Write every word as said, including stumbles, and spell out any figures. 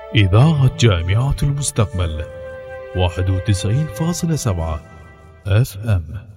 إذاعة جامعة المستقبل واحد وتسعين فاصلة سبعة اف ام.